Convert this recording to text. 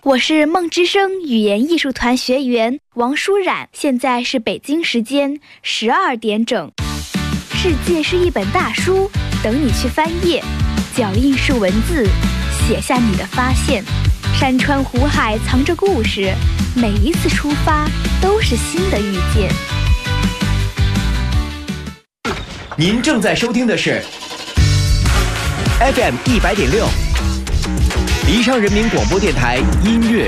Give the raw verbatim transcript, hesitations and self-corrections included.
我是梦之声语言艺术团学员王舒冉，现在是北京时间十二点整。世界是一本大书，等你去翻页。脚印是文字，写下你的发现。山川湖海藏着故事，每一次出发都是新的遇见。 您正在收听的是 F M 一百点六，宜昌人民广播电台音乐